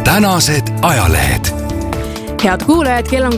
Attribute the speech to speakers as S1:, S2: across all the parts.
S1: tänased ajalehed.
S2: Head kuulajad, kell on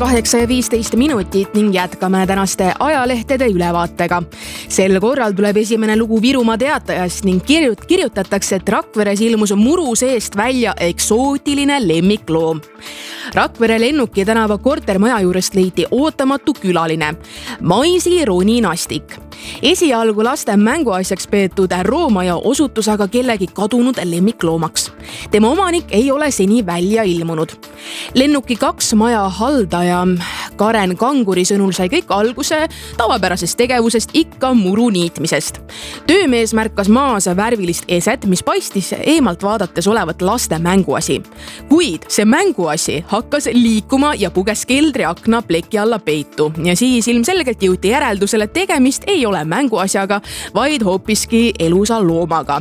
S2: 8:15 ning jätkame tänaste ajalehtede ülevaatega. Sel korral tuleb esimene lugu Virumaa Teatajast ning kirjutatakse, et Rakveres ilmus muru seest välja eksootiline lemmikloom. Rakvere Lennuki tänava kortermaja juurest leiti ootamatu külaline, Maisi roninastik. Esialgu laste mänguasjaks peetud roomaja osutus aga kellegi kadunud lemmikloomaks. Tema omanik ei ole seni välja ilmunud. Lennuki 2 maja haldaja Karen Kanguri sõnul sai kõik alguse tavapärasest tegevusest, ikka muru niitmisest. Töömees märkas maas värvilist eset, mis paistis eemalt vaadates olevat laste mänguasi. Kuid see mänguasi hakkas liikuma ja puges keldri akna pleki alla peitu. Ja siis ilmselgelt jõuti järeldusele, et tegemist ei ole mänguasjaga, vaid hoopiski elusa loomaga.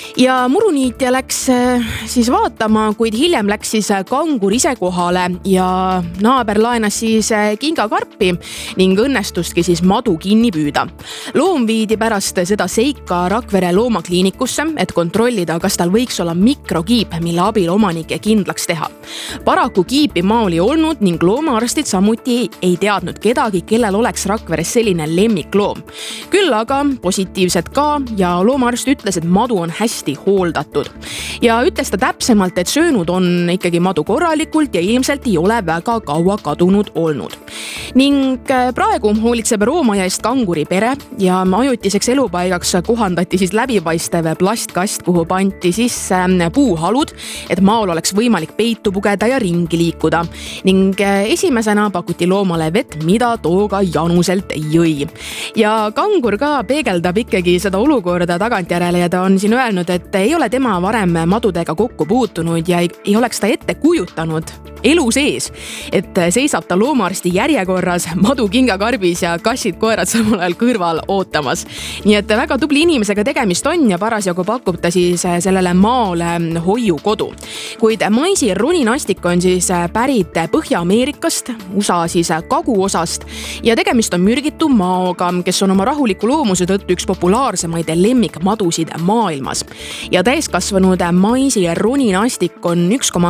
S2: Ja muruniitja läks siis vaatama, kuid hiljem läks siis Kangur ise kohale ja naaber laenas siis kingakarpi ning õnnestustki siis madu kinni püüda. Loom viidi pärast seda seika Rakvere loomakliinikusse, et kontrollida, kas tal võiks olla mikrokiip, mille abil omanikke kindlaks teha. Paraku kiipi maal ei olnud ning loomaarstid samuti ei teadnud kedagi, kellel oleks Rakveres selline lemmikloom. Küll aga positiivsed ka ja loomaarst ütles, et madu on hästi hooldatud. Ja ütles ta täpsemalt, et söönud on ikkagi madu korralikult ja ilmselt ei ole väga kaua kadunud olnud. Ning praegu hoolitseb roomaja eest Kanguri pere ja ajutiseks elupaigaks kohandati siis läbipaistev plastkast, kuhu panti sisse puuhalud, et maal oleks võimalik peitu pugeda ja ringi liikuda. Ning esimesena pakuti loomale vett, mida too ka januselt jõi. Ja Kangur ka peegeldab ikkagi seda olukorda tagantjärele ja ta on siin öelnud, et ei ole tema varem madudega kokku puutunud ja ei oleks ta ette kujutanud elu sees, et seisab ta loomaarsti järjekorras madu kingakarbis ja kassid-koerad samal ajal kõrval ootamas. Nii et väga tubli inimesega tegemist on ja parasjagu pakub ta siis sellele maale hoiukodu. Kuid Maisi roninastik on siis pärit Põhja-Ameerikast, USA siis kaguosast ja tegemist on mürgitu maoga, kes on oma rahuliku loomuse tõttu üks populaarsemaid lemmikmadusid maailmas. Ja täiskasvanud Maisi roninastik on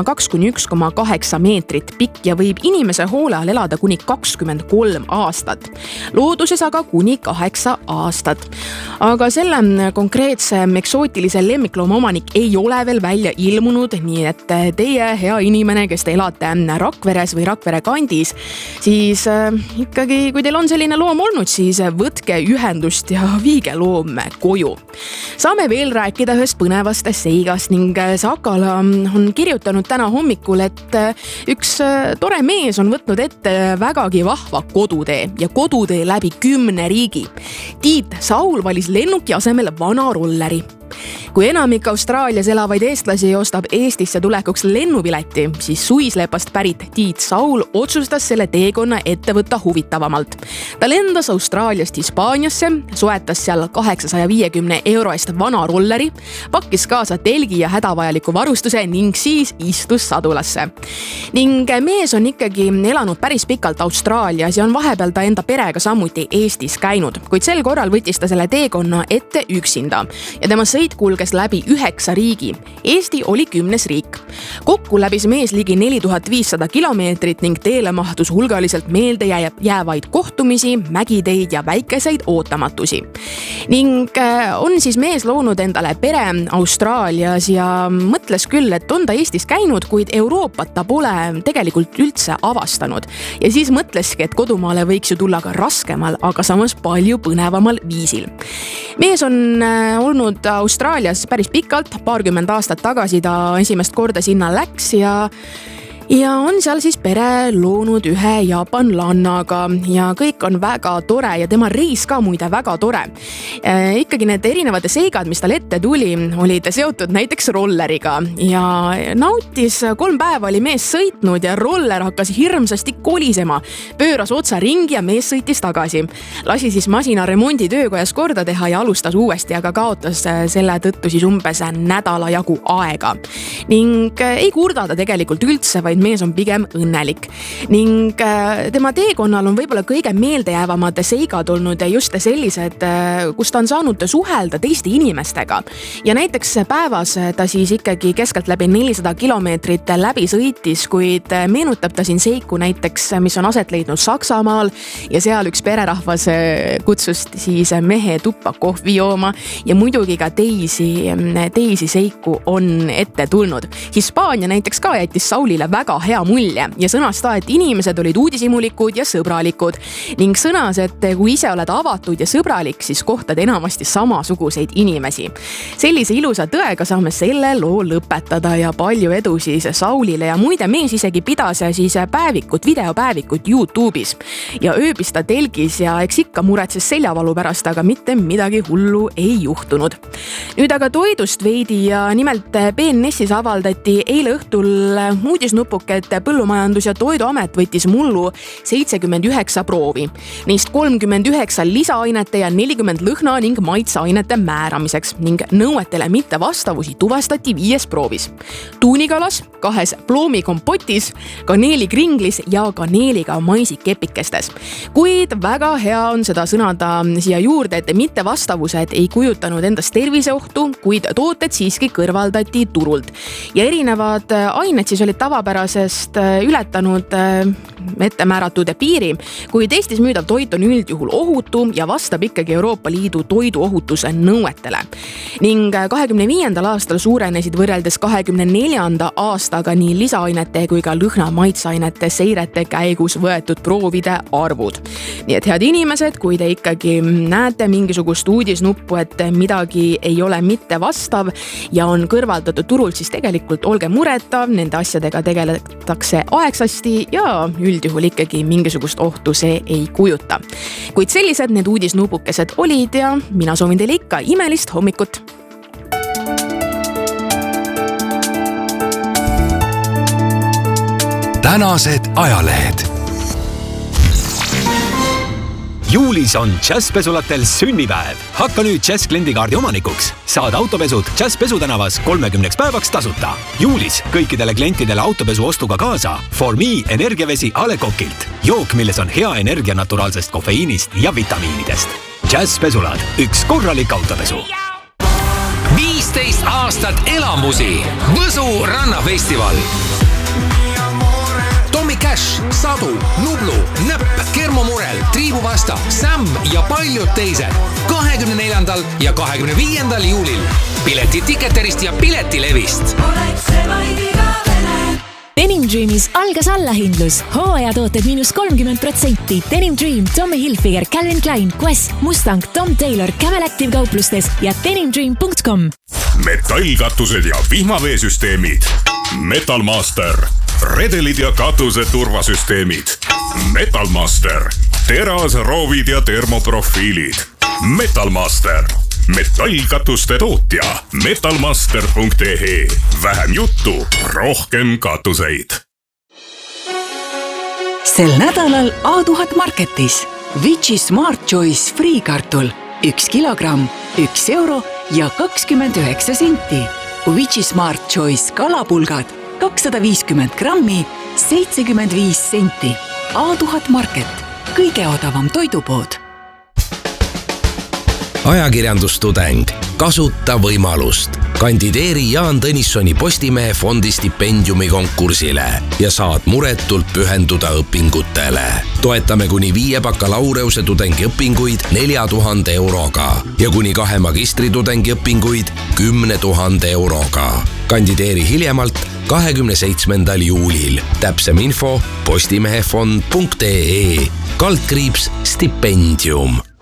S2: 1,2–1,8 meetrit pikk ja võib inimese hoole all elada kuni 23 aastat. Looduses aga kuni 8 aastat. Aga selle konkreetse eksootilise lemmiklooma omanik ei ole veel välja ilmunud, nii et teie, hea inimene, kes te elate Rakveres või Rakvere kandis, siis ikkagi, kui teil on selline loom olnud, siis võtke ühendust ja viige loom koju. Saame veel rääkida ühest põnevast seigast ning Sakala on kirjutanud täna hommikul, et üks tore mees on võtnud ette vägagi vahva kodutee ja kodutee läbi 10 riigi. Tiit Saul valis lennuki asemel vana rolleri. Kui enamik Austraalias elavaid eestlasi ostab Eestisse tulekuks lennupileti, siis Suislepast pärit Tiit Saul otsustas selle teekonna ette võtta huvitavamalt. Ta lendas Austraaliast Hispaaniasse, soetas seal 850 € eest vana rolleri, pakkis kaasa telgi ja hädavajaliku varustuse ning siis istus sadulasse. Ning mees on ikkagi elanud päris pikalt Austraalias ja on vahepeal ta enda perega samuti Eestis käinud, kuid sel korral võttis ta selle teekonna ette üksinda ja tema sõit kulges läbi 9 riigi. Eesti oli 10. riik. Kokku läbis mees ligi 4500 kilomeetrit ning teele mahtus hulgaliselt meelde jäävaid kohtumisi, mägiteid ja väikeseid ootamatusi. Ning on siis mees loonud endale pere Austraalias ja mõtles küll, et on ta Eestis käinud, kuid Euroopat ta pole tegelikult üldse avastanud. Ja siis mõtleski, et kodumaale võiks ju tulla ka raskemal, aga samas palju põnevamal viisil. Mees on olnud Austraalias päris pikalt, 20 aastat tagasi ta esimest korda sinna läks ja on seal siis pere loonud ühe jaapanlannaga ja kõik on väga tore ja tema reis ka muide väga tore. Ikkagi need erinevate seigad, mis tal ette tuli, olid seotud näiteks rolleriga ja nautis 3 päeva oli mees sõitnud ja roller hakkas hirmsasti kolisema, pööras otsa ringi ja mees sõitis tagasi. Lasi siis masina remondi töökojas korda teha ja alustas uuesti, aga kaotas selle tõttu siis umbes nädala jagu aega. ning ei kurda ta tegelikult üldse, vaid mees on pigem õnnelik. Ning tema teekonnal on võib-olla kõige meeldejäävamad seigad olnud just sellised, kus ta on saanud suhelda teiste inimestega. Ja näiteks päevas ta siis ikkagi keskelt läbi 400 kilomeetrit läbi sõitis, kuid meenutab ta siin seiku näiteks, mis on aset leidnud Saksamaal ja seal üks pererahvas kutsus siis mehe tuppa kohvi jooma ja muidugi ka teisi seiku on ette tulnud. Hispaania näiteks ka jättis Saulile väga hea mulje ja sõnas ta, et inimesed olid uudishimulikud ja sõbralikud ning sõnas, et kui ise oled avatud ja sõbralik, siis kohtad enamasti samasuguseid inimesi. Sellise ilusa tõega saame selle loo lõpetada ja palju edu siis Saulile ja muide mees isegi pidas siis videopäevikut YouTube'is ja ööbis ta telgis ja eks ikka muretses seljavalu pärast, aga mitte midagi hullu ei juhtunud. Nüüd aga toidust veidi ja nimelt BNS-is avaldati eile õhtul uudisnupuke, et Põllumajandus- ja Toiduamet võttis mullu 79 proovi. Neist 39 lisaainete ja 40 lõhna ning maitseainete määramiseks ning nõuetele mittevastavusi tuvastati 5 proovis. Tuunikalas, 2 ploomikompotis, kaneelikringlis ja kaneeliga maisikepikestes. Kuid väga hea on seda sõnada siia juurde, et mittevastavused ei kujutanud endast terviseohtu, kuid tooted siiski kõrvaldati turult. Ja erinevad ained siis olid tavapärasest ületanud ettemääratud piiri, kuid Eestis müüdav toit on üldjuhul ohutu ja vastab ikkagi Euroopa Liidu toiduohutuse nõuetele. Ning 25. aastal suurenesid võrreldes 24. aastaga nii lisaainete kui ka lõhna maitseainete seirete käigus võetud proovide arvud. Nii et head inimesed, kui te ikkagi näete mingisugust uudisnuppu, et midagi ei ole mitte vastav ja on kõrvaldatud turult, siis tegelikult olge mureta, nende asjadega tegeletakse aegsasti ja üldjuhul ikkagi mingisugust ohtu see ei kujuta. Kuid sellised need uudisnupukesed olid ja mina soovin teile ikka imelist hommikut.
S1: Tänased ajalehed.
S3: Juulis on Jazzpesulatel sünnipäev. Hakka nüüd Jazz kliendikaardi omanikuks. Saad autopesud Jazz Pesu tänavas 30 päevaks tasuta. Juulis kõikidele klientidele autopesu ostuga kaasa For Me energiavesi A. Le Coqilt. Jook, milles on hea energia naturaalsest kofeiinist ja vitamiinidest. Jazz Pesulad, üks korralik autopesu.
S1: 15 aastat elamusi. Võsu rannafestival. Tommy Cash, Sadu, Nublu, Nõpp, Kermo Murel, Triibu Vasta, Sam ja paljud teised. 24. ja 25. juulil. Piletid Ticketerist ja Piletilevist.
S4: Denim Dreamis algas allahindlus. Hooajatooted -30%. Denim Dream, Tommy Hilfiger, Calvin Klein, Quest, Mustang, Tom Taylor, Camel Active kauplustes ja denimdream.com.
S5: Metallkatused ja vihmaveesüsteemid. Metalmaster. Redelid ja katuse turvasüsteemid. Metalmaster. Terasroovid ja termoprofiilid. Metalmaster. Metallkatuste tootja. Metalmaster.ee. Vähem juttu, rohkem katuseid.
S6: Sel nädalal A1000 Marketis Vici Smart Choice friikartul 1 kilogramm, 1 euro ja 29 senti. Vici Smart Choice kalapulgad 250 grammi, 75 senti. A1000 Market, kõige odavam toidupood.
S7: Ajakirjandustudeng, kasuta võimalust. Kandideeri Jaan Tõnissoni Postimehe fondi stipendiumi konkursile ja saad muretult pühenduda õpingutele. Toetame kuni 5 bakalaureuse tudengiõpinguid 4000 euroga ja kuni 2 magistritudengi õpinguid 10 000 euroga. Kandideeri hiljemalt 27. juulil. Täpsem info postimehefond.ee /stipendium.